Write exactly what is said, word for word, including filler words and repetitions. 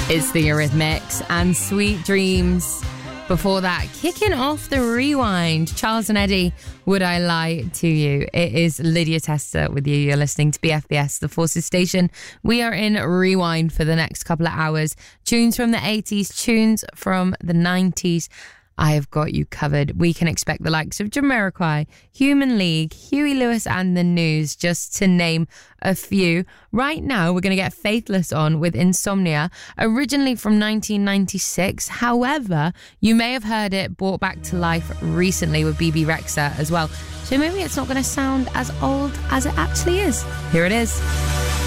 It's the Eurythmics and Sweet Dreams. Before that, kicking off the rewind, Charles and Eddie, Would I Lie to You? It is Lydia Tester with you. You're listening to B F B S, the Forces Station. We are in rewind for the next couple of hours. Tunes from the eighties, tunes from the nineties. I have got you covered. We can expect the likes of Jamiroquai, Human League, Huey Lewis and the News, just to name a few. Right now, we're going to get Faithless on with Insomnia, originally from nineteen ninety-six. However, you may have heard it brought back to life recently with B B Rexha as well. So maybe it's not going to sound as old as it actually is. Here it is.